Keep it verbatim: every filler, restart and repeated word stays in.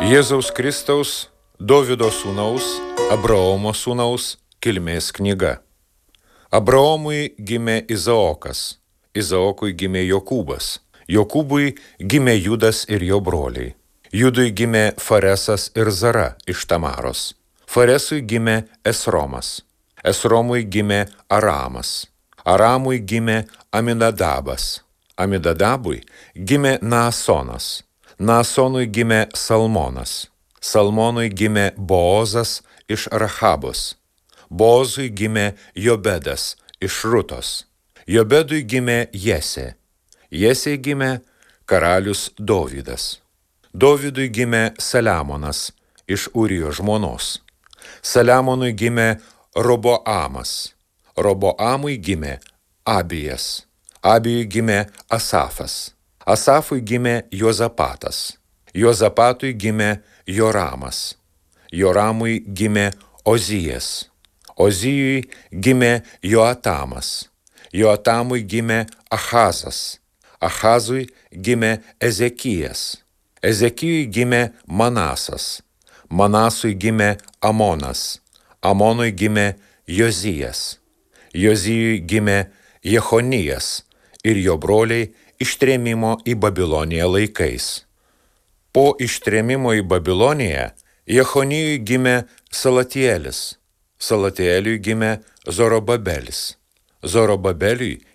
Jėzaus Kristaus, Dovydo sūnaus, Abraomo sūnaus kilmės knyga. Abraomui gimė Izaokas, Izaokui gimė Jokūbas, Jokūbui gimė Judas ir jo broliai. Judui gimė Faresas ir Zara iš Tamaros. Faresui gimė Esromas, Esromui gimė Aramas, Aramui gimė Aminadabas, Aminadabui gimė Naasonas, Naasonui gimė Salmonas, Salmonui gimė Boozas iš Rahabos, Boozui gimė Jobedas iš Rutos, Jobedui gimė Jesė, Jesei gimė karalius Dovydas, Dovydui gimė Saliamonas iš Urijo žmonos, Saliamonui gimė Roboamas, Roboamui gimė Abijas, Abijui gimė Asafas, Asafui gimė Jozapatas, Jozapatui gimė Joramas, Joramui gimė Ozijas, Ozijui gimė Joatamas, Joatamui gimė Ahazas, Ahazui gimė Ezekijas, Ezekijui gimė Manasas, Manasui gimė Amonas, Amonui gimė Jozijas, Jozijui gimė Jechonijas ir jo broliai ištrėmimo į Babiloniją laikais. Po ištrėmimo į Babiloniją Jechonijui gimė Salatielis, Salatieliui gimė Zorobabelis, Zorobabeliui